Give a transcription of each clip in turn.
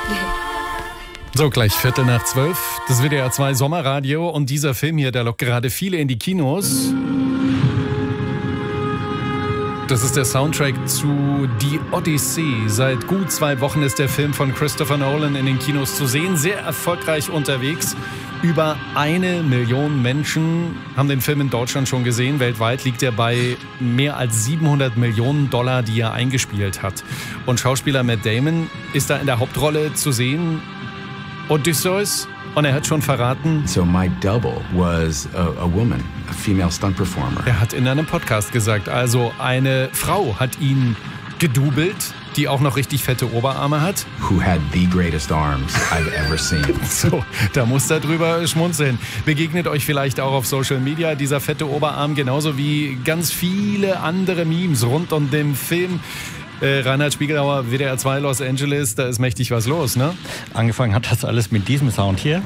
So, gleich 11:45. Das WDR 2 Sommerradio und dieser Film hier, der lockt gerade viele in die Kinos. Das ist der Soundtrack zu Die Odyssee. Seit gut 2 Wochen ist der Film von Christopher Nolan in den Kinos zu sehen. Sehr erfolgreich unterwegs. Über 1 Million Menschen haben den Film in Deutschland schon gesehen. Weltweit liegt er bei mehr als $700 Millionen, die er eingespielt hat. Und Schauspieler Matt Damon ist da in der Hauptrolle zu sehen. Odysseus. Und er hat schon verraten, So my double was a woman, a female stunt performer. er hat in einem Podcast gesagt, also eine Frau hat ihn gedoubelt, die auch noch richtig fette Oberarme hat. Who had the greatest arms I've ever seen. So, da muss er drüber schmunzeln. Begegnet euch vielleicht auch auf Social Media dieser fette Oberarm, genauso wie ganz viele andere Memes rund um den Film. Reinhard Spiegelhauer, WDR 2 Los Angeles, da ist mächtig was los, ne? Angefangen hat das alles mit diesem Sound hier.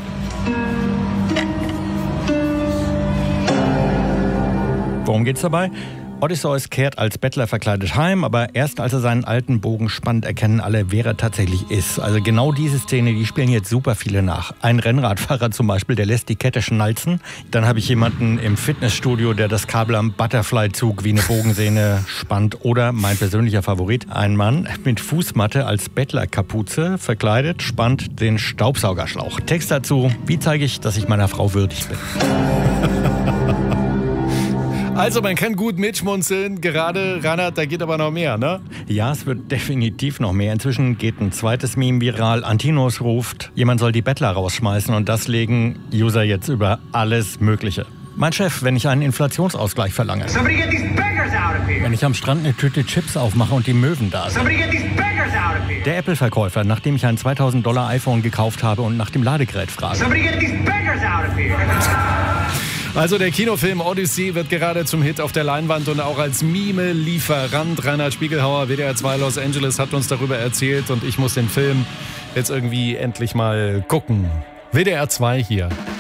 Worum geht's dabei? Odysseus kehrt als Bettler verkleidet heim, aber erst als er seinen alten Bogen spannt, erkennen alle, wer er tatsächlich ist. Also genau diese Szene, die spielen jetzt super viele nach. Ein Rennradfahrer zum Beispiel, der lässt die Kette schnalzen. Dann habe ich jemanden im Fitnessstudio, der das Kabel am Butterfly-Zug wie eine Bogensehne spannt. Oder mein persönlicher Favorit, ein Mann mit Fußmatte als Bettlerkapuze verkleidet, spannt den Staubsaugerschlauch. Text dazu, wie zeige ich, dass ich meiner Frau würdig bin? Also man kann gut mitschmunzeln, gerade Reinhard, da geht aber noch mehr, ne? Ja, es wird definitiv noch mehr. Inzwischen geht ein zweites Meme viral. Antinos ruft, jemand soll die Bettler rausschmeißen und das legen User jetzt über alles Mögliche. Mein Chef, wenn ich einen Inflationsausgleich verlange. Wenn ich am Strand eine Tüte Chips aufmache und die Möwen da sind. Der Apple-Verkäufer, nachdem ich ein $2000 iPhone gekauft habe und nach dem Ladegerät frage. Also der Kinofilm Odyssey wird gerade zum Hit auf der Leinwand und auch als Mime-Lieferant. Reinhard Spiegelhauer, WDR 2 Los Angeles, hat uns darüber erzählt und ich muss den Film jetzt irgendwie endlich mal gucken. WDR 2 hier.